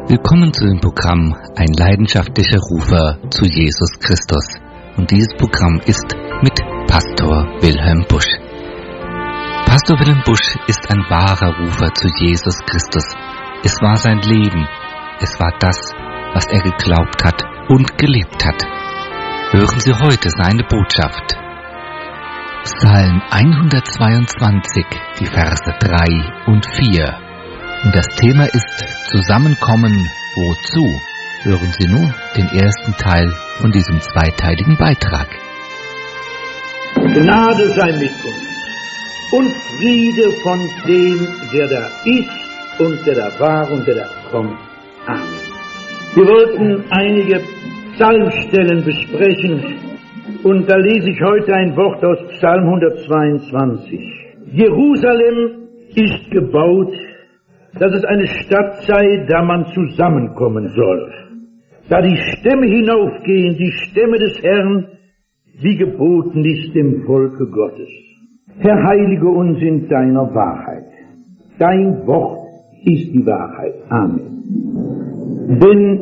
Willkommen zu dem Programm Ein leidenschaftlicher Rufer zu Jesus Christus. Und dieses Programm ist mit Pastor Wilhelm Busch. Pastor Wilhelm Busch ist ein wahrer Rufer zu Jesus Christus. Es war sein Leben. Es war das, was er geglaubt hat und gelebt hat. Hören Sie heute seine Botschaft. Psalm 122, die Verse 3 und 4. Und das Thema ist Zusammenkommen wozu? Hören Sie nun den ersten Teil von diesem zweiteiligen Beitrag. Gnade sei mit uns und Friede von dem, der da ist und der da war und der da kommt. Amen. Wir wollten einige Psalmstellen besprechen und da lese ich heute ein Wort aus Psalm 122. Jerusalem ist gebaut, dass es eine Stadt sei, da man zusammenkommen soll. Da die Stämme hinaufgehen, die Stämme des Herrn, wie geboten ist dem Volke Gottes. Herr, heilige uns in deiner Wahrheit. Dein Wort ist die Wahrheit. Amen. Wenn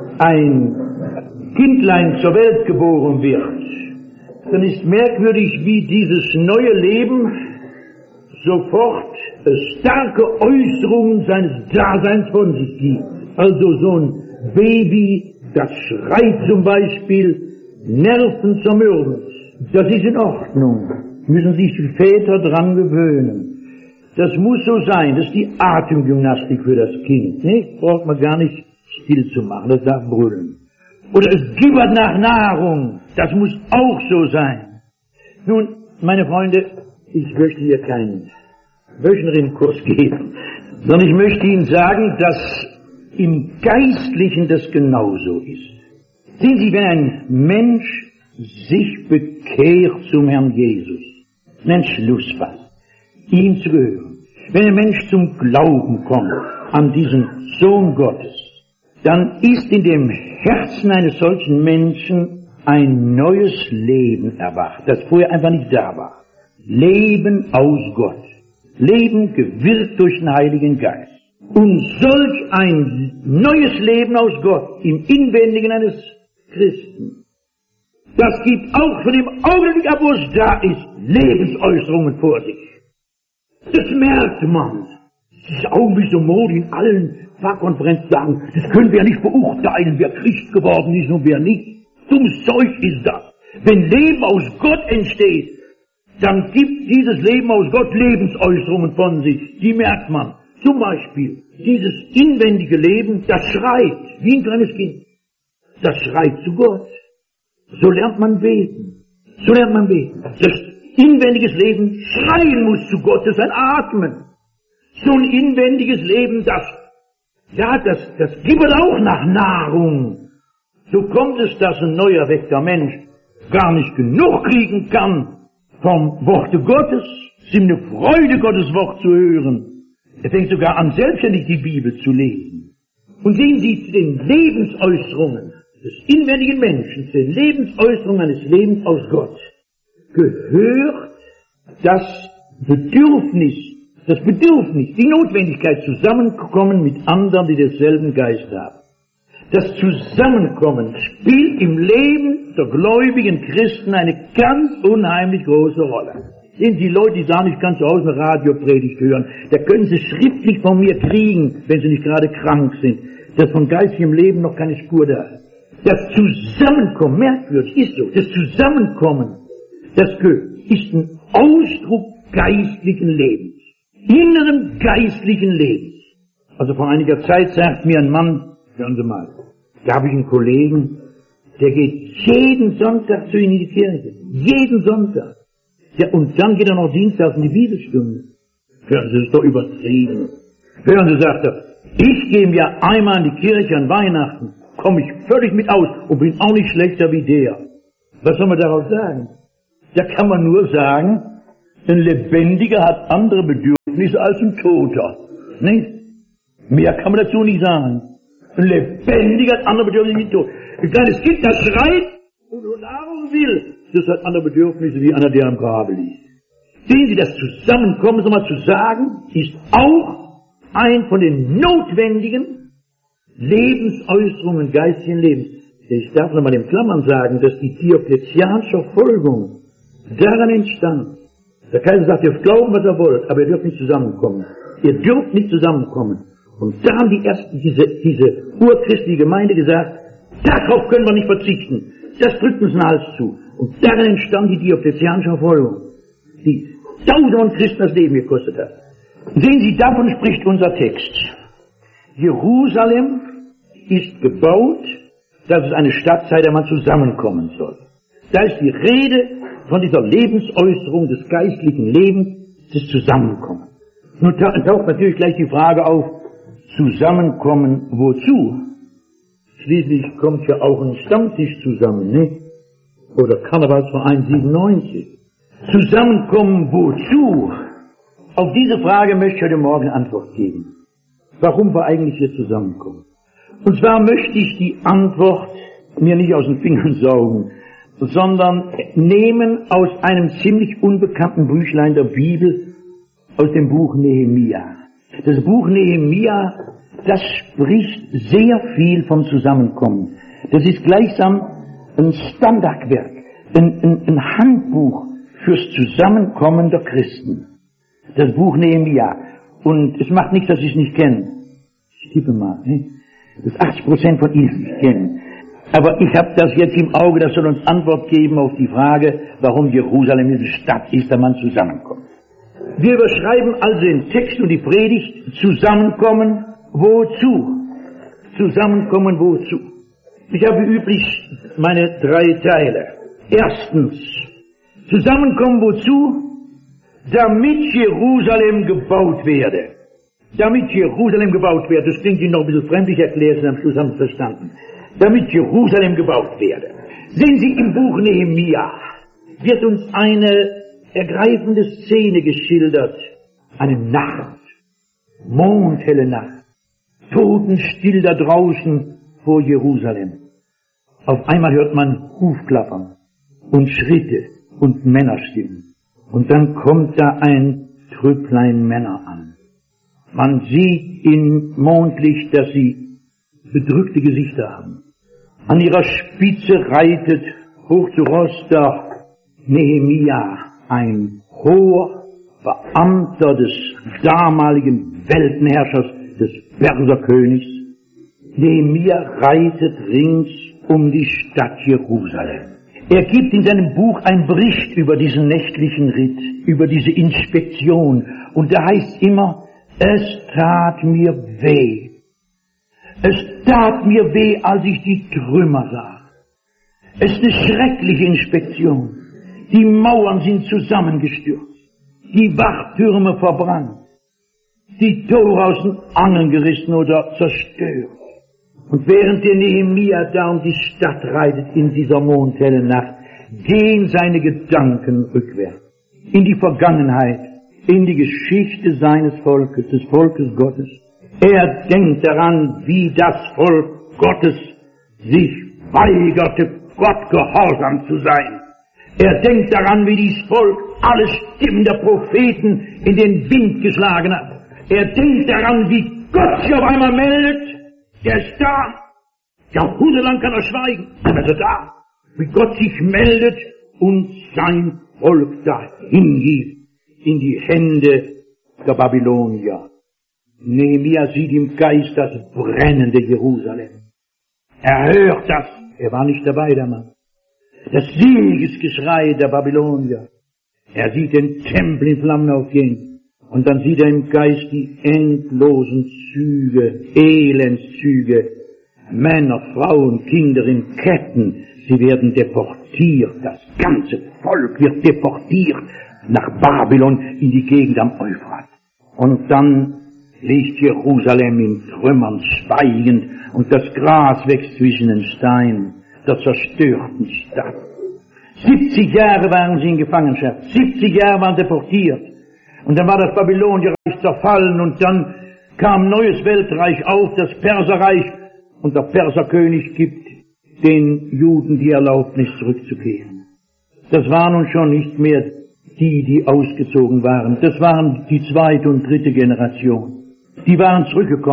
ein Kindlein zur Welt geboren wird, dann ist merkwürdig, wie dieses neue Leben sofort starke Äußerungen seines Daseins von sich gibt. Also so ein Baby, das schreit zum Beispiel, Nerven zermürben. Das ist in Ordnung. Müssen sich die Väter dran gewöhnen. Das muss so sein. Das ist die Atemgymnastik für das Kind. Nicht? Braucht man gar nicht still zu machen. Das darf brüllen. Oder es gibbert nach Nahrung. Das muss auch so sein. Nun, meine Freunde, ich möchte hier keinen Wöchnerinnen-Kurs geben, sondern ich möchte Ihnen sagen, dass im Geistlichen das genauso ist. Sehen Sie, wenn ein Mensch sich bekehrt zum Herrn Jesus, einen Entschluss fasst, ihm zu gehören, wenn ein Mensch zum Glauben kommt an diesen Sohn Gottes, dann ist in dem Herzen eines solchen Menschen ein neues Leben erwacht, das vorher einfach nicht da war. Leben aus Gott. Leben gewirkt durch den Heiligen Geist. Und solch ein neues Leben aus Gott im Inwendigen eines Christen, das gibt auch von dem Augenblick ab, wo es da ist, Lebensäußerungen vor sich. Das merkt man. Das ist augenblicklich so Mode in allen Fachkonferenzen sagen, das können wir ja nicht beurteilen, wer Christ geworden ist und wer nicht. Dummes Zeug ist das. Wenn Leben aus Gott entsteht, dann gibt dieses Leben aus Gott Lebensäußerungen von sich. Die merkt man. Zum Beispiel dieses inwendige Leben, das schreit, wie ein kleines Kind. Das schreit zu Gott. So lernt man beten. So lernt man beten. Das inwendiges Leben schreien muss zu Gott, das ist ein Atmen. So ein inwendiges Leben, das gibbert auch nach Nahrung. So kommt es, dass ein neu erweckter Mensch gar nicht genug kriegen kann vom Worte Gottes. Es ist ihm eine Freude, Gottes Wort zu hören. Er fängt sogar an, selbstständig die Bibel zu lesen. Und sehen Sie zu den Lebensäußerungen des inwendigen Menschen, zu den Lebensäußerungen eines Lebens aus Gott, gehört das Bedürfnis, die Notwendigkeit, zusammenzukommen mit anderen, die denselben Geist haben. Das Zusammenkommen spielt im Leben der gläubigen Christen eine ganz unheimlich große Rolle. Sind die Leute, die sagen, ich kann zu Hause eine Radiopredigt hören, da können sie schriftlich von mir kriegen, wenn sie nicht gerade krank sind, dass von geistigem Leben noch keine Spur da ist. Das Zusammenkommen, merkwürdig, ist so, das Zusammenkommen, das ist ein Ausdruck geistlichen Lebens, inneren geistlichen Lebens. Also vor einiger Zeit sagt mir ein Mann, hören Sie mal, da habe ich einen Kollegen, der geht jeden Sonntag zu Ihnen in die Kirche. Jeden Sonntag. Ja, und dann geht er noch dienstags in die Bibelstunde. Hören Sie, das ist doch übertrieben. Hören Sie, sagt er, ich gehe ja einmal in die Kirche an Weihnachten, komme ich völlig mit aus und bin auch nicht schlechter wie der. Was soll man darauf sagen? Da kann man nur sagen, ein Lebendiger hat andere Bedürfnisse als ein Toter. Nicht? Mehr kann man dazu nicht sagen. Ein Lebendiger hat andere Bedürfnisse wie ein Toter. Ein kleines Kind, das schreit und nur Nahrung will, das hat andere Bedürfnisse wie einer, der am Grabe liegt. Sehen Sie, das Zusammenkommen, so mal zu sagen, ist auch ein von den notwendigen Lebensäußerungen geistigen Lebens. Ich darf nochmal in Klammern sagen, dass die Diokletianische Verfolgung daran entstand. Der Kaiser sagt, ihr dürft glauben, was ihr wollt, aber ihr dürft nicht zusammenkommen. Ihr dürft nicht zusammenkommen. Und da haben die ersten, diese urchristliche Gemeinde gesagt, darauf können wir nicht verzichten. Das drückt uns den Hals zu. Und daran entstand die Diokletianische Verfolgung, die Tausende von Christen das Leben gekostet hat. Sehen Sie, davon spricht unser Text. Jerusalem ist gebaut, dass es eine Stadt sei, der man zusammenkommen soll. Da ist die Rede von dieser Lebensäußerung des geistlichen Lebens, des Zusammenkommens. Nun taucht natürlich gleich die Frage auf, Zusammenkommen wozu? Schließlich kommt ja auch ein Stammtisch zusammen, ne? Oder Karnevalsverein 97. Zusammenkommen wozu? Auf diese Frage möchte ich heute Morgen Antwort geben. Warum wir eigentlich hier zusammenkommen? Und zwar möchte ich die Antwort mir nicht aus den Fingern saugen, sondern nehmen aus einem ziemlich unbekannten Büchlein der Bibel, aus dem Buch Nehemia. Das Buch Nehemia, das spricht sehr viel vom Zusammenkommen. Das ist gleichsam ein Standardwerk, ein Handbuch fürs Zusammenkommen der Christen. Das Buch Nehemia. Und es macht nichts, dass ich es nicht kenne. Ich tippe mal, ne? Dass 80% von Ihnen nicht kennen. Aber ich habe das jetzt im Auge, das soll uns Antwort geben auf die Frage, warum Jerusalem eine Stadt ist, da man zusammenkommt. Wir überschreiben also den Text und die Predigt, Zusammenkommen wozu? Zusammenkommen wozu? Ich habe wie üblich meine 3 Teile. Erstens, Zusammenkommen wozu? Damit Jerusalem gebaut werde. Damit Jerusalem gebaut werde. Das klingt Ihnen noch ein bisschen fremdlich erklärt, und am Schluss haben Sie es verstanden. Damit Jerusalem gebaut werde. Sehen Sie, im Buch Nehemia wird uns eine ergreifende Szene geschildert. Eine Nacht, mondhelle Nacht, totenstill da draußen vor Jerusalem. Auf einmal hört man Hufklappern und Schritte und Männerstimmen. Und dann kommt da ein Trüpplein Männer an. Man sieht in Mondlicht, dass sie bedrückte Gesichter haben. An ihrer Spitze reitet hoch zu Ross der Nehemia, ein hoher Beamter des damaligen Weltenherrschers, des Perserkönigs. Nehemia reitet rings um die Stadt Jerusalem. Er gibt in seinem Buch einen Bericht über diesen nächtlichen Ritt, über diese Inspektion. Und da heißt immer, es tat mir weh. Es tat mir weh, als ich die Trümmer sah. Es ist eine schreckliche Inspektion. Die Mauern sind zusammengestürzt, die Wachtürme verbrannt, die Tore aus den Angeln gerissen oder zerstört. Und während der Nehemia da um die Stadt reitet in dieser mondhellen Nacht, gehen seine Gedanken rückwärts in die Vergangenheit, in die Geschichte seines Volkes, des Volkes Gottes. Er denkt daran, wie das Volk Gottes sich weigerte, Gott gehorsam zu sein. Er denkt daran, wie dieses Volk alle Stimmen der Propheten in den Wind geschlagen hat. Er denkt daran, wie Gott sich auf einmal meldet. Der ist da. Jahrhundertelang kann er schweigen, aber er ist da. Wie Gott sich meldet und sein Volk da hingibt in die Hände der Babylonier. Nehemia sieht im Geist das brennende Jerusalem. Er hört das. Er war nicht dabei, der Mann. Das Siegesgeschrei der Babylonier. Er sieht den Tempel in Flammen aufgehen. Und dann sieht er im Geist die endlosen Züge, Elendszüge, Männer, Frauen, Kinder in Ketten. Sie werden deportiert. Das ganze Volk wird deportiert nach Babylon in die Gegend am Euphrat. Und dann liegt Jerusalem in Trümmern schweigend und das Gras wächst zwischen den Steinen der zerstörten Stadt. 70 Jahre waren sie in Gefangenschaft, 70 Jahre waren deportiert. Und dann war das Babylonierreich zerfallen und dann kam ein neues Weltreich auf, das Perserreich, und der Perserkönig gibt den Juden die Erlaubnis zurückzukehren. Das war nun schon nicht mehr die ausgezogen waren. Das waren die 2. und 3. Generation. Die waren zurückgekommen.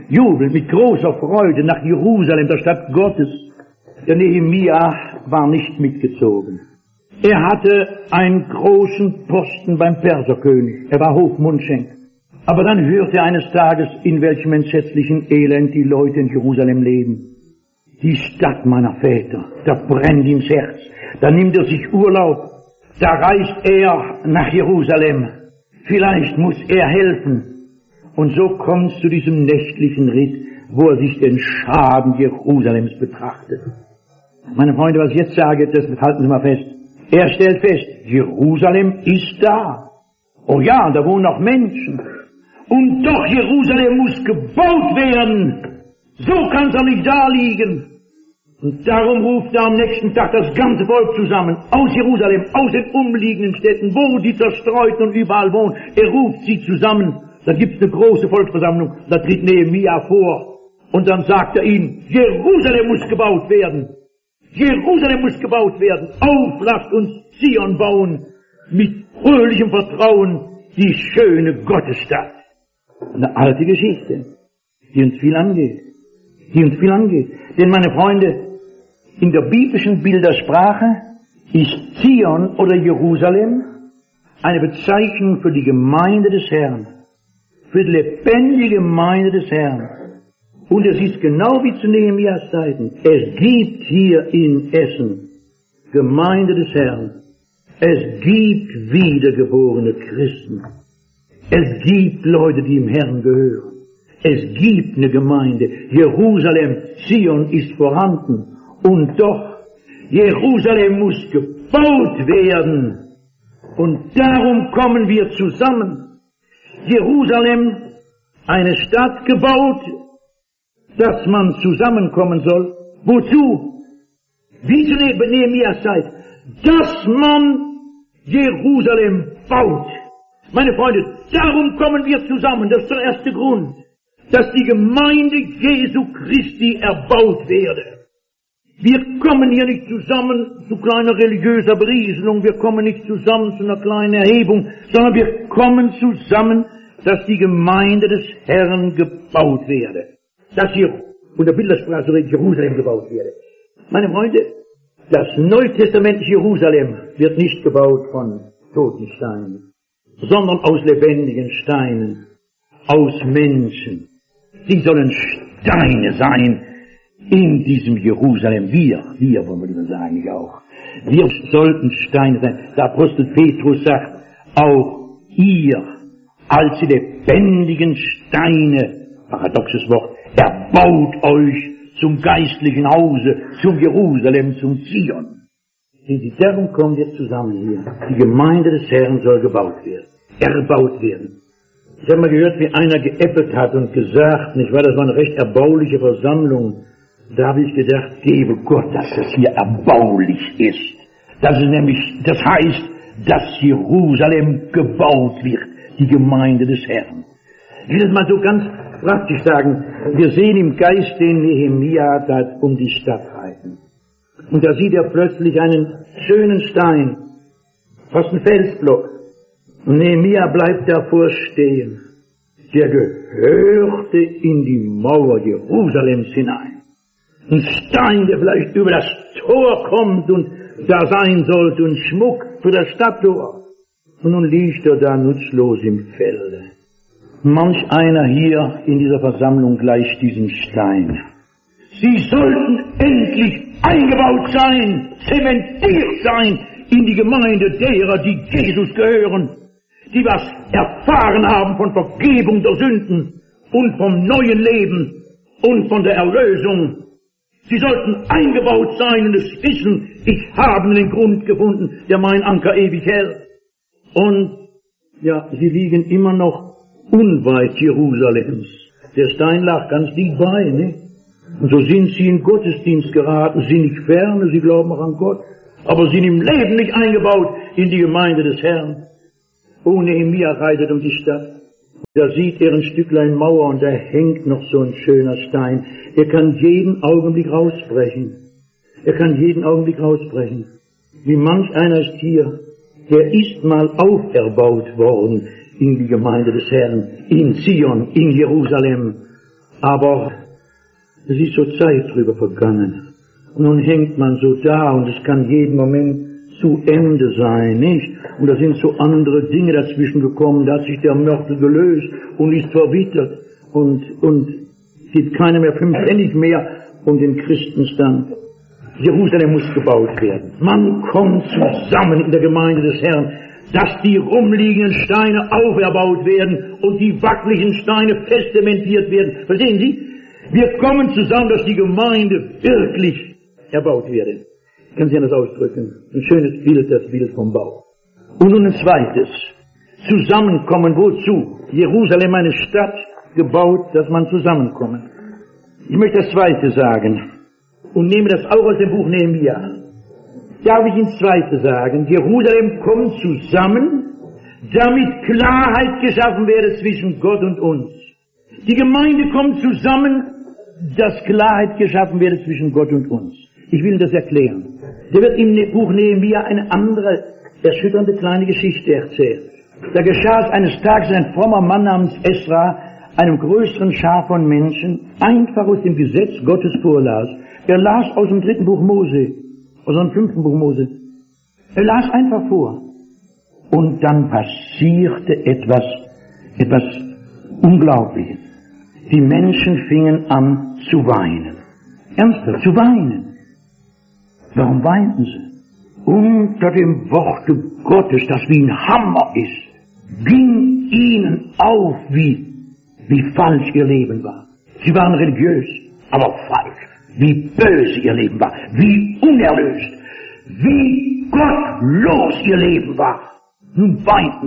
Jubel, mit großer Freude nach Jerusalem, der Stadt Gottes. Der Nehemia war nicht mitgezogen. Er hatte einen großen Posten beim Perserkönig. Er war Hofmundschenk. Aber dann hörte er eines Tages, in welchem entsetzlichen Elend die Leute in Jerusalem leben. Die Stadt meiner Väter, da brennt ihm das Herz. Da nimmt er sich Urlaub. Da reist er nach Jerusalem. Vielleicht muss er helfen. Und so kommt es zu diesem nächtlichen Ritt, wo er sich den Schaden Jerusalems betrachtet. Meine Freunde, was ich jetzt sage, das halten Sie mal fest. Er stellt fest, Jerusalem ist da. Oh ja, da wohnen auch Menschen. Und doch, Jerusalem muss gebaut werden. So kann es doch nicht da liegen. Und darum ruft er am nächsten Tag das ganze Volk zusammen, aus Jerusalem, aus den umliegenden Städten, wo die Zerstreuten und überall wohnen. Er ruft sie zusammen. Da gibt es eine große Volksversammlung, da tritt Nehemia vor. Und dann sagt er ihnen, Jerusalem muss gebaut werden. Jerusalem muss gebaut werden. Auf, lasst uns Zion bauen, mit fröhlichem Vertrauen, die schöne Gottesstadt. Eine alte Geschichte, die uns viel angeht. Denn, meine Freunde, in der biblischen Bildersprache ist Zion oder Jerusalem eine Bezeichnung für die Gemeinde des Herrn, für die lebendige Gemeinde des Herrn. Und es ist genau wie zu Nehemias Zeiten. Es gibt hier in Essen Gemeinde des Herrn. Es gibt wiedergeborene Christen. Es gibt Leute, die im Herrn gehören. Es gibt eine Gemeinde. Jerusalem, Zion ist vorhanden. Und doch, Jerusalem muss gebaut werden. Und darum kommen wir zusammen. Jerusalem, eine Stadt gebaut, dass man zusammenkommen soll. Wozu? Wie zu Nehemias Zeit. Dass man Jerusalem baut. Meine Freunde, darum kommen wir zusammen. Das ist der erste Grund. Dass die Gemeinde Jesu Christi erbaut werde. Wir kommen hier nicht zusammen zu kleiner religiöser Berieselung. Wir kommen nicht zusammen zu einer kleinen Erhebung. Sondern wir kommen zusammen, dass die Gemeinde des Herrn gebaut werde. Dass hier unter Bildersprache Jerusalem gebaut werde. Meine Freunde, das neutestamentliche Jerusalem wird nicht gebaut von toten Steinen, sondern aus lebendigen Steinen, aus Menschen. Sie sollen Steine sein in diesem Jerusalem. Wir wollen wir lieber sagen, ich auch. Wir sollten Steine sein. Der Apostel Petrus sagt, auch ihr als die lebendigen Steine, paradoxes Wort, erbaut euch zum geistlichen Hause, zum Jerusalem, zum Zion. Darum kommen wir zusammen hier. Die Gemeinde des Herrn soll gebaut werden, erbaut werden. Ich habe mal gehört, wie einer geäppelt hat und gesagt, nicht wahr, das war eine recht erbauliche Versammlung. Da habe ich gedacht, gebe Gott, dass das hier erbaulich ist. Das ist nämlich, das heißt, dass Jerusalem gebaut wird, die Gemeinde des Herrn. Ich will das mal so ganz praktisch sagen. Wir sehen im Geist den Nehemia da um die Stadt reiten. Und da sieht er plötzlich einen schönen Stein, fast ein Felsblock. Und Nehemia bleibt davor stehen. Der gehörte in die Mauer Jerusalems hinein. Ein Stein, der vielleicht über das Tor kommt und da sein sollte, ein Schmuck für das Stadttor. Und nun liegt er da nutzlos im Felde. Manch einer hier in dieser Versammlung gleicht diesem Stein. Sie sollten endlich eingebaut sein, zementiert sein in die Gemeinde derer, die Jesus gehören, die was erfahren haben von Vergebung der Sünden und vom neuen Leben und von der Erlösung. Sie sollten eingebaut sein und es wissen, ich habe den Grund gefunden, der mein Anker ewig hält. Und ja, sie liegen immer noch unweit Jerusalems. Der Stein lag ganz dicht bei, ne? Und so sind sie in Gottesdienst geraten, sie nicht ferne, sie glauben auch an Gott, aber sind im Leben nicht eingebaut in die Gemeinde des Herrn. Oh, Nehemia reitet um die Stadt. Da sieht er ein Stücklein Mauer und da hängt noch so ein schöner Stein. Er kann jeden Augenblick rausbrechen. Wie manch einer ist hier, der ist mal auferbaut worden in die Gemeinde des Herrn, in Zion, in Jerusalem. Aber es ist so Zeit drüber vergangen. Und nun hängt man so da und es kann jeden Moment zu Ende sein, nicht? Und da sind so andere Dinge dazwischen gekommen, da hat sich der Mörtel gelöst und ist verwittert und gibt keiner mehr 5 Pfennig mehr um den Christenstand. Jerusalem muss gebaut werden. Man kommt zusammen in der Gemeinde des Herrn, dass die rumliegenden Steine auferbaut werden und die wackeligen Steine fest zementiert werden. Verstehen Sie? Wir kommen zusammen, dass die Gemeinde wirklich erbaut wird. Ich kann Sie anders ausdrücken. Ein schönes Bild, das Bild vom Bau. Und nun ein zweites. Zusammenkommen, wozu? Jerusalem, eine Stadt, gebaut, dass man zusammenkommen. Ich möchte das Zweite sagen und nehme das auch aus dem Buch Nehemia. Darf ich ins Zweite sagen? Jerusalem kommt zusammen, damit Klarheit geschaffen werde zwischen Gott und uns. Die Gemeinde kommt zusammen, dass Klarheit geschaffen werde zwischen Gott und uns. Ich will das erklären. Da wird im Buch Nehemia eine andere, erschütternde kleine Geschichte erzählt. Da geschah es eines Tages, ein frommer Mann namens Esra, einem größeren Schar von Menschen, einfach aus dem Gesetz Gottes vorlas. Er las aus dem 3. Buch Mose, aus dem 5. Buch Mose. Er las einfach vor. Und dann passierte etwas Unglaubliches. Die Menschen fingen an zu weinen. Ernsthaft, zu weinen. Warum weinten sie? Unter dem Worte Gottes, das wie ein Hammer ist, ging ihnen auf, wie falsch ihr Leben war. Sie waren religiös, aber falsch. Wie böse ihr Leben war, wie unerlöst, wie gottlos ihr Leben war. Nun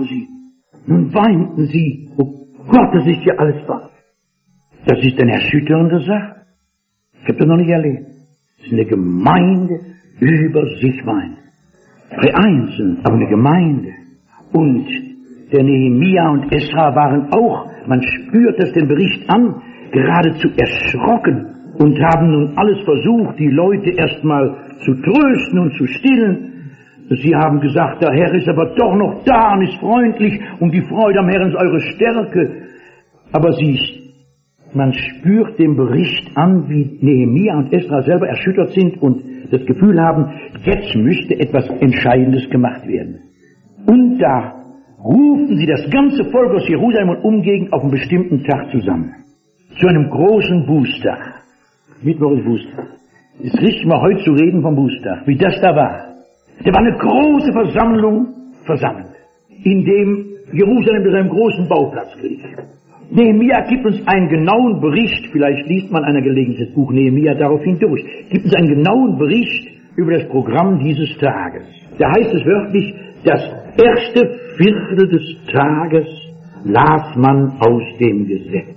weinten sie, oh Gott, das ist ja alles falsch. Das ist eine erschütternde Sache. Ich habe das noch nicht erlebt. Es ist eine Gemeinde über sich weint. Bei Einzelnen, aber eine Gemeinde. Und der Nehemia und Esra waren auch, man spürt das den Bericht an, geradezu erschrocken und haben nun alles versucht, die Leute erstmal zu trösten und zu stillen. Sie haben gesagt, der Herr ist aber doch noch da und ist freundlich und die Freude am Herrn ist eure Stärke. Aber man spürt den Bericht an, wie Nehemia und Esra selber erschüttert sind und das Gefühl haben, jetzt müsste etwas Entscheidendes gemacht werden. Und da rufen sie das ganze Volk aus Jerusalem und Umgegend auf einen bestimmten Tag zusammen. Zu einem großen Bußtag. Mittwoch ist Bußtag. Es ist richtig mal heute zu reden vom Bußtag, wie das da war. Da war eine große Versammlung versammelt, in dem Jerusalem zu einem großen Bauplatz kriegt. Nehemia gibt uns einen genauen Bericht, vielleicht liest man einer Gelegenheit das Buch Nehemia daraufhin durch, gibt uns einen genauen Bericht über das Programm dieses Tages. Da heißt es wörtlich, das erste Viertel des Tages las man aus dem Gesetz.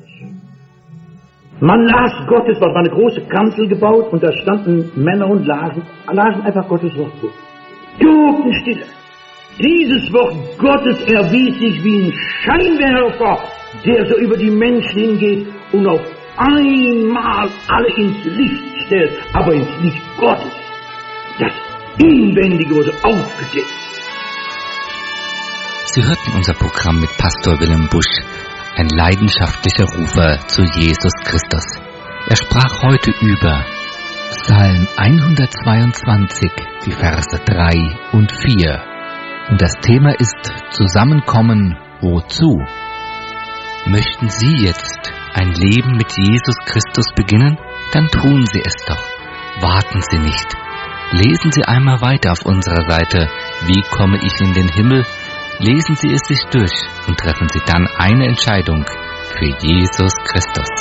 Man las Gottes Wort, war eine große Kanzel gebaut und da standen Männer und lasen einfach Gottes Wort vor. Totenstille. Dieses Wort Gottes erwies sich wie ein Scheinwerfer, der so über die Menschen hingeht und auf einmal alle ins Licht stellt, aber ins Licht Gottes. Das Inwendige wurde aufgedeckt. Sie hörten unser Programm mit Pastor Wilhelm Busch, ein leidenschaftlicher Rufer zu Jesus Christus. Er sprach heute über Psalm 122, die Verse 3 und 4. Und das Thema ist Zusammenkommen, wozu? Möchten Sie jetzt ein Leben mit Jesus Christus beginnen? Dann tun Sie es doch. Warten Sie nicht. Lesen Sie einmal weiter auf unserer Seite Wie komme ich in den Himmel? Lesen Sie es sich durch und treffen Sie dann eine Entscheidung für Jesus Christus.